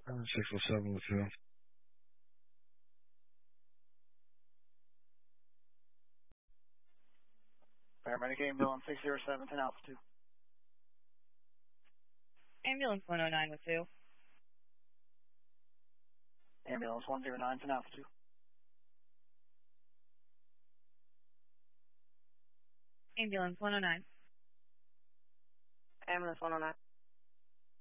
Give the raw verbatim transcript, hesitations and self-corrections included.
six oh seven with you. Paramedic ambulance six zero seven, ten Alpha two. Ambulance one oh nine with two. Ambulance one zero nine, ten Alpha two. Ambulance one oh nine. Ambulance one oh nine.